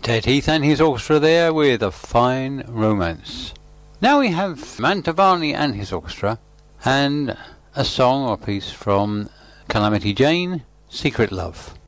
Ted Heath and his orchestra there with A Fine Romance. Now we have Mantovani and his orchestra and a song or piece from Calamity Jane, Secret Love.